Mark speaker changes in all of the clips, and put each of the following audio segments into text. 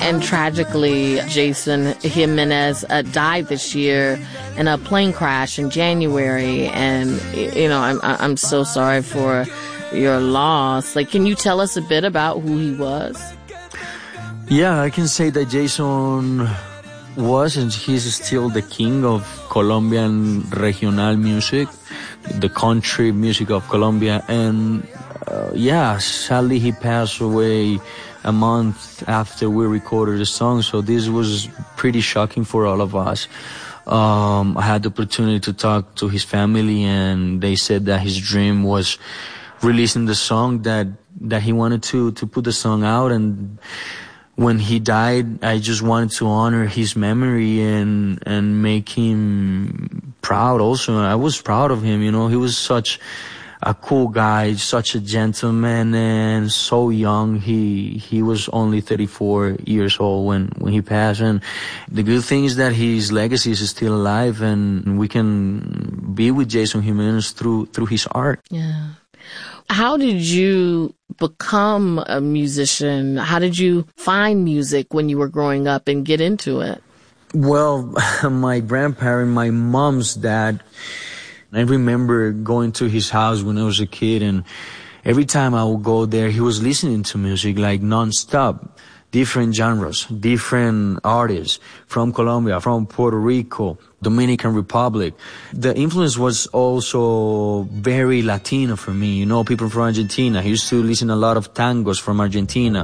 Speaker 1: And tragically, Jason Jimenez died this year in a plane crash in January. And, I'm so sorry for your loss. Can you tell us a bit about who he was?
Speaker 2: Yeah, I can say that Jason was and he's still the king of Colombian regional music, the country music of Colombia. And sadly he passed away a month after we recorded the song, so this was pretty shocking for all of us. I had the opportunity to talk to his family, and they said that his dream was releasing the song, that he wanted to put the song out. And when he died, I just wanted to honor his memory and make him proud also. I was proud of him, he was such a cool guy, such a gentleman, and so young. He was only 34 years old when he passed. And the good thing is that his legacy is still alive, and we can be with Jason Jimenez through his art.
Speaker 1: Yeah. How did you become a musician? How did you find music when you were growing up and get into it?
Speaker 2: Well, my grandparent, my mom's dad, I remember going to his house when I was a kid, and every time I would go there, he was listening to music like nonstop. Different genres, different artists from Colombia, from Puerto Rico, Dominican Republic. The influence was also very Latino for me, people from Argentina. I used to listen a lot of tangos from Argentina.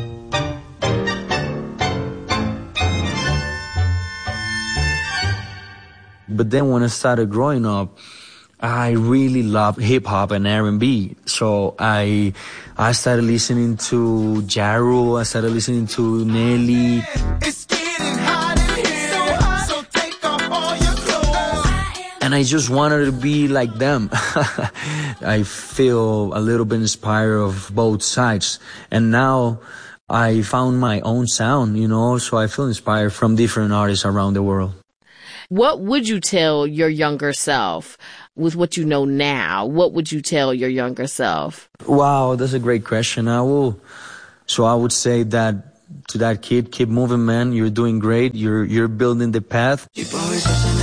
Speaker 2: But then when I started growing up, I really loved hip-hop and R&B. So I started listening to Ja Rule, I started listening to Nelly. It's getting hot in here, so hot, so take off all your clothes. And I just wanted to be like them. I feel a little bit inspired of both sides. And now I found my own sound, so I feel inspired from different artists around the world.
Speaker 1: What would you tell your younger self with what you know now? What would you tell your younger self?
Speaker 2: Wow, that's a great question. I would say that to that kid, keep moving, man. You're doing great. You're building the path.